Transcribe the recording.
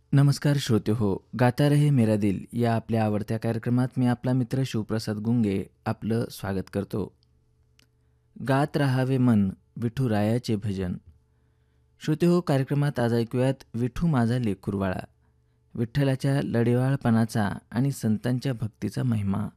नमस्कार श्रोते हो, गाता रहे मेरा दिल या आपल्या आवडत्या कार्यक्रमात मी आपला मित्र शिवप्रसाद गुंगे आपलं स्वागत करतो. गात राहावे मन विठुरायाचे भजन. श्रोते हो, कार्यक्रमात आज ऐकूयात विठू माझा लेकुरवाळा, विठ्ठलाच्या लढेवाळपणाचा आणि संतांच्या भक्तीचा महिमा.